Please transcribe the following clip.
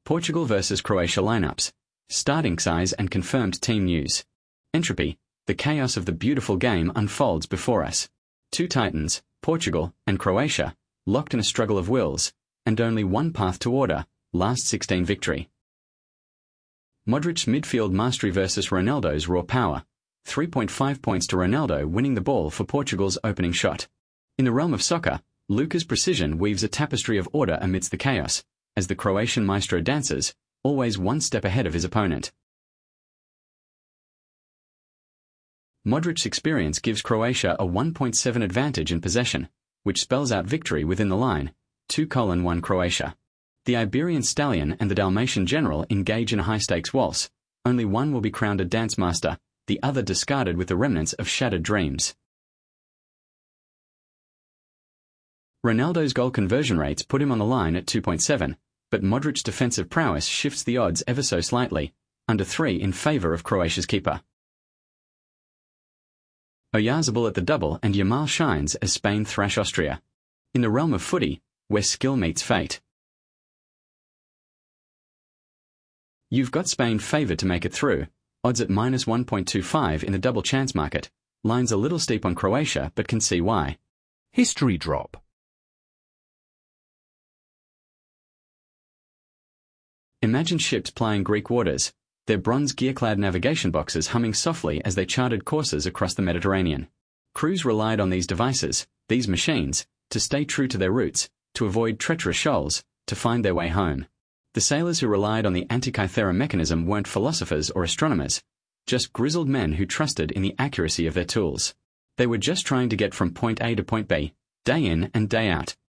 Portugal vs Croatia lineups. Starting size and confirmed team news. Entropy. The chaos of the beautiful game unfolds before us. Two titans, Portugal and Croatia, locked in a struggle of wills, and only one path to order, last 16 victory. Modric's midfield mastery versus Ronaldo's raw power. 3.5 points to Ronaldo winning the ball for Portugal's opening shot. In the realm of soccer, Luka's precision weaves a tapestry of order amidst the chaos, as the Croatian maestro dances, always one step ahead of his opponent. Modric's experience gives Croatia a 1.7 advantage in possession, which spells out victory within the line, 2-1 Croatia. The Iberian Stallion and the Dalmatian General engage in a high-stakes waltz. Only one will be crowned a dance master, the other discarded with the remnants of shattered dreams. Ronaldo's goal conversion rates put him on the line at 2.7, but Modric's defensive prowess shifts the odds ever so slightly, under 3 in favour of Croatia's keeper. Oyarzabal at the double and Yamal shines as Spain thrash Austria. In the realm of footy, where skill meets fate. You've got Spain favoured to make it through, odds at minus 1.25 in the double chance market. Lines a little steep on Croatia, but can see why. History drop. Imagine ships plying Greek waters, their bronze gear-clad navigation boxes humming softly as they charted courses across the Mediterranean. Crews relied on these devices, these machines, to stay true to their routes, to avoid treacherous shoals, to find their way home. The sailors who relied on the Antikythera mechanism weren't philosophers or astronomers, just grizzled men who trusted in the accuracy of their tools. They were just trying to get from point A to point B, day in and day out,